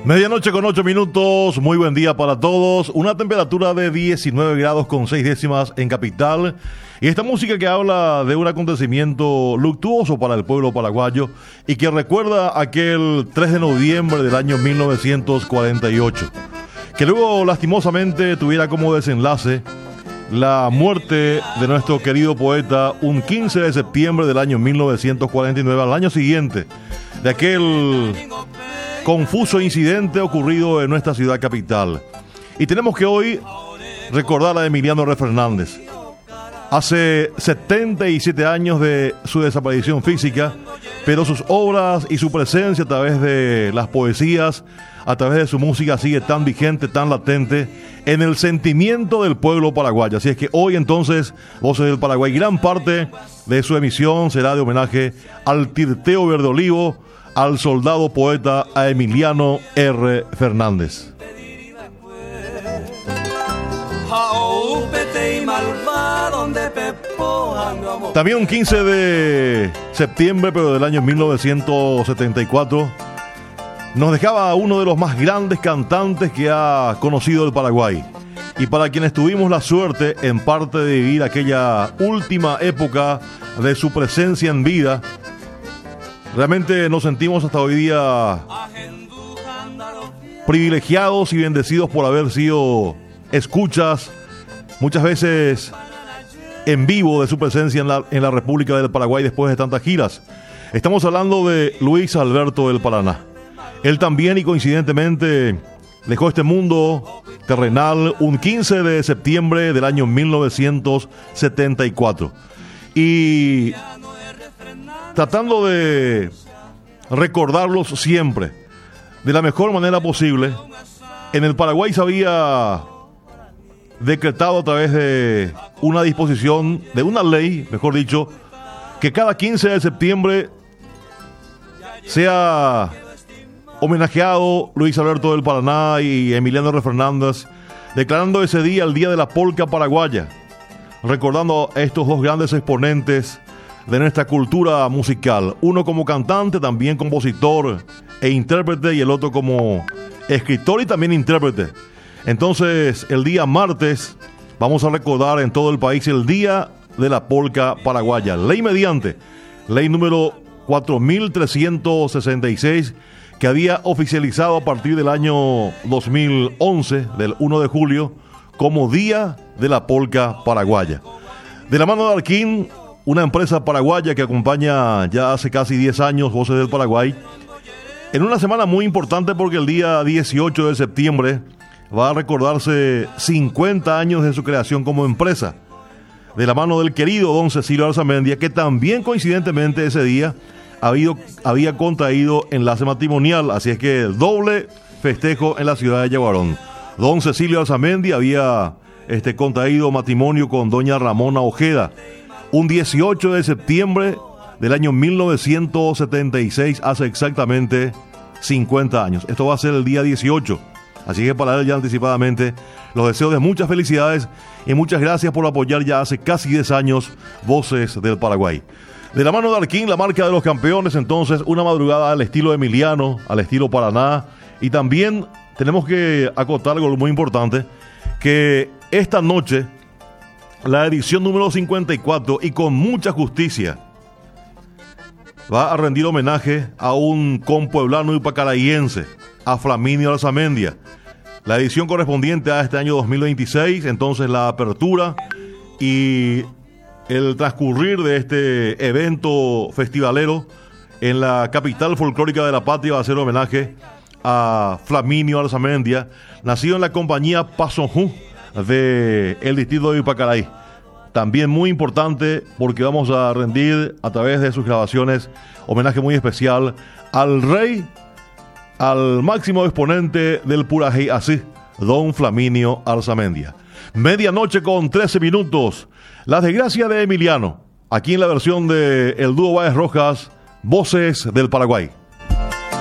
Medianoche con 8 minutos, muy buen día para todos. Una temperatura de 19 grados con 6 décimas en capital. Y esta música que habla de un acontecimiento luctuoso para el pueblo paraguayo y que recuerda aquel 3 de noviembre del año 1948, que luego lastimosamente tuviera como desenlace la muerte de nuestro querido poeta un 15 de septiembre del año 1949, al año siguiente de aquel confuso incidente ocurrido en nuestra ciudad capital. Y tenemos que hoy recordar a Emiliano R. Fernández. Hace 77 años de su desaparición física, pero sus obras y su presencia a través de las poesías, a través de su música, sigue tan vigente, tan latente en el sentimiento del pueblo paraguayo. Así es que hoy entonces, Voces del Paraguay, gran parte de su emisión será de homenaje al Tirteo Verde Olivo, al soldado poeta, a Emiliano R. Fernández. También un 15 de septiembre, pero del año 1974, nos dejaba uno de los más grandes cantantes que ha conocido el Paraguay. Y para quienes tuvimos la suerte en parte de vivir aquella última época de su presencia en vida, realmente nos sentimos hasta hoy día privilegiados y bendecidos por haber sido escuchas muchas veces en vivo de su presencia en la República del Paraguay después de tantas giras. Estamos hablando de Luis Alberto del Paraná. Él también y coincidentemente dejó este mundo terrenal un 15 de septiembre del año 1974. Y tratando de recordarlos siempre de la mejor manera posible, en el Paraguay se había decretado a través de una disposición, de una ley, mejor dicho, que cada 15 de septiembre sea homenajeado Luis Alberto del Paraná y Emiliano R. Fernández, declarando ese día el Día de la Polca Paraguaya, recordando a estos dos grandes exponentes de nuestra cultura musical, uno como cantante, también compositor e intérprete, y el otro como escritor y también intérprete. Entonces, el día martes vamos a recordar en todo el país el Día de la Polca Paraguaya, ley mediante, ley número 4366, que había oficializado a partir del año 2011, del 1 de julio, como Día de la Polca Paraguaya. De la mano de Arquín, una empresa paraguaya que acompaña ya hace casi 10 años Voces del Paraguay, en una semana muy importante porque el día 18 de septiembre va a recordarse 50 años de su creación como empresa, de la mano del querido don Cecilio Arzamendia, que también coincidentemente ese día había contraído enlace matrimonial, así es que doble festejo en la ciudad de Yaguarón. Don Cecilio Arzamendia había contraído matrimonio con doña Ramona Ojeda, un 18 de septiembre del año 1976, hace exactamente 50 años. Esto va a ser el día 18. Así que para él ya anticipadamente los deseos de muchas felicidades y muchas gracias por apoyar ya hace casi 10 años Voces del Paraguay. De la mano de Arquín, la marca de los campeones, entonces una madrugada al estilo Emiliano, al estilo Paraná. Y también tenemos que acotar algo muy importante, que esta noche la edición número 54, y con mucha justicia, va a rendir homenaje a un compueblano y pacarayense, a Flaminio Arzamendia. La edición correspondiente a este año 2026, entonces la apertura y el transcurrir de este evento festivalero en la capital folclórica de la patria va a ser homenaje a Flaminio Arzamendia, nacido en la compañía Pasonjú del distrito de Ipacaraí. También muy importante porque vamos a rendir a través de sus grabaciones homenaje muy especial al rey, al máximo exponente del Purajey así, don Flaminio Arzamendia. Medianoche con 13 minutos. La desgracia de Emiliano, aquí en la versión de el dúo Báez Rojas, Voces del Paraguay.